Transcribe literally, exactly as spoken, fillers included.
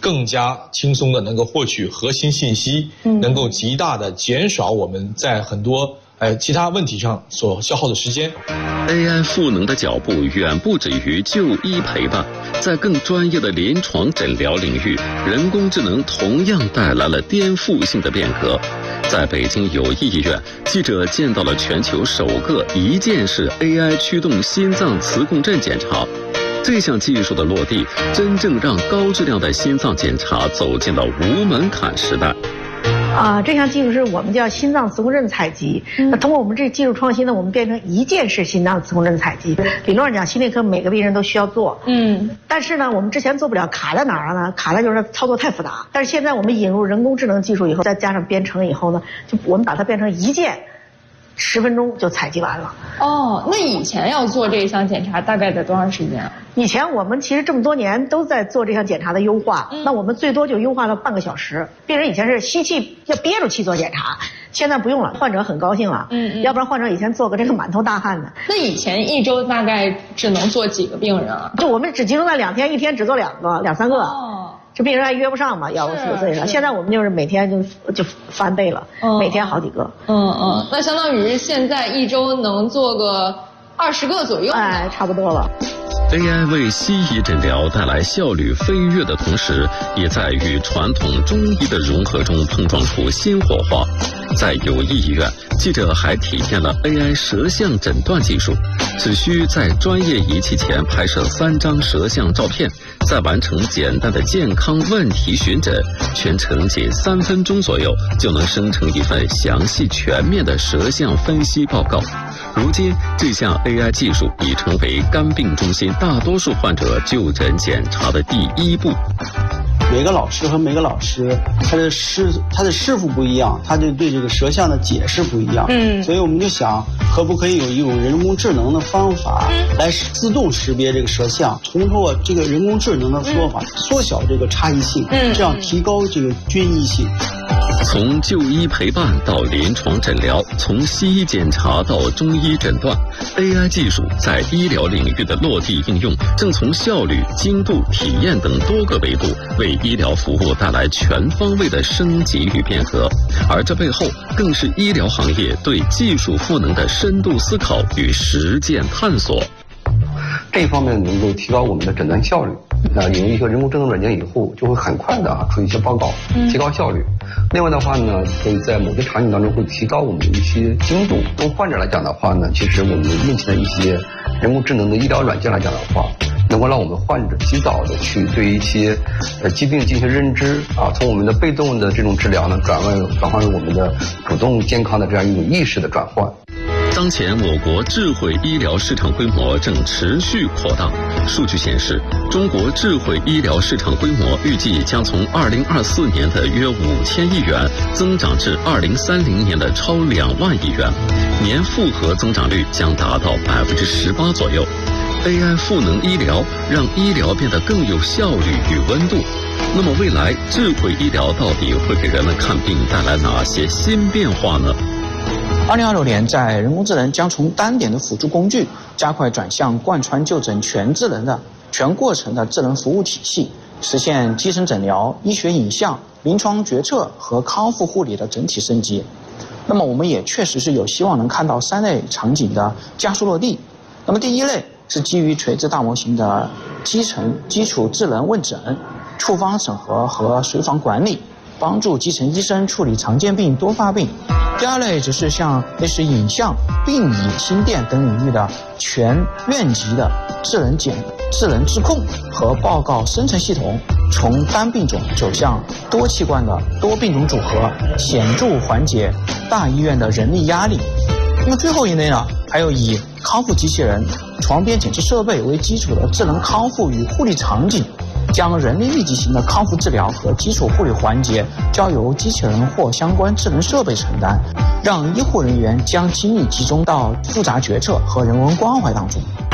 更加轻松的能够获取核心信息，嗯、能够极大的减少我们在很多呃其他问题上所消耗的时间。 A I 赋能的脚步远不止于就医陪伴，在更专业的临床诊疗领域，人工智能同样带来了颠覆性的变革。在北京友谊医院，记者见到了全球首个一键式 A I 驱动心脏磁共振检查。这项技术的落地，真正让高质量的心脏检查走进了无门槛时代。 啊，这项技术是我们叫心脏磁共振采集。那、嗯、通过我们这技术创新呢，我们变成一键式心脏磁共振采集。理论上讲，心内科每个病人都需要做。嗯。但是呢，我们之前做不了，卡在哪儿了呢？卡在就是操作太复杂。但是现在我们引入人工智能技术以后，再加上编程以后呢，就我们把它变成一键。十分钟就采集完了。 哦，那以前要做这一项检查大概得多长时间啊？ 以前我们其实这么多年都在做这项检查的优化，嗯、那我们最多就优化了半个小时。病人以前是吸气要憋住气做检查，现在不用了，患者很高兴了。嗯嗯。要不然患者以前做个这个满头大汗的。 那以前一周大概只能做几个病人啊？ 就我们只集中在两天，一天只做两个、两三个。哦。这病人还约不上嘛，要不四岁了。现在我们就是每天就就翻倍了，嗯、每天好几个。 嗯嗯，那相当于现在一周能做个二十个左右。 哎，差不多了。 A I 为西医诊疗带来效率飞跃的同时，也在与传统中医的融合中碰撞出新火花。在友谊医院，记者还体验了 A I 舌象诊断技术，只需在专业仪器前拍摄三张舌象照片，再完成简单的健康问题询诊，全程仅三分钟左右就能生成一份详细全面的舌象分析报告。如今，这项 A I 技术已成为肝病中心大多数患者就诊检查的第一步。 每个老师和每个老师，他的师他的师傅不一样，他就对这个舌象的解释不一样。嗯，所以我们就想，可不可以有一种人工智能的方法来自动识别这个舌象，通过这个人工智能的说法缩小这个差异性，这样提高这个均一性。 从就医陪伴到临床诊疗，从西医检查到中医诊断 ，A I 技术在医疗领域的落地应用，正从效率、精度、体验等多个维度为医疗服务带来全方位的升级与变革。而这背后，更是医疗行业对技术赋能的深度思考与实践探索。 这一方面能够提高我们的诊断效率。那引入一些人工智能软件以后，就会很快的啊出一些报告，提高效率。另外的话呢，可以在某些场景当中会提高我们的一些精度。从患者来讲的话呢，其实我们目前的一些人工智能的医疗软件来讲的话，能够让我们患者及早的去对一些呃疾病进行认知啊，从我们的被动的这种治疗呢，转换转换为我们的主动健康的这样一种意识的转换。 当前我国智慧医疗市场规模正持续扩大。数据显示，中国智慧医疗市场规模预计将从二零二四年的约五千亿元增长至二零三零年的超两万亿元，年复合增长率将达到百分之十八左右。A I 赋能医疗，让医疗变得更有效率与温度。那么未来智慧医疗到底会给人们看病带来哪些新变化呢？ 二零二六年，在人工智能将从单点的辅助工具，加快转向贯穿就诊全智能的全过程的智能服务体系，实现基层诊疗、医学影像、临床决策和康复护理的整体升级。那么我们也确实是有希望能看到三类场景的加速落地。那么第一类是基于垂直大模型的基层基础智能问诊、处方审核和随访管理，帮助基层医生处理常见病、多发病。第二类则是像类似影像、病理、心电等领域的全院级的智能检、智能质控和报告生成系统，从单病种走向多器官的多病种组合，显著缓解大医院的人力压力。那么最后一类呢，还有以康复机器人、床边检测设备为基础的智能康复与护理场景，将人力密集型的康复治疗和基础护理环节交由机器人或相关智能设备承担，让医护人员将精力集中到复杂决策和人文关怀当中。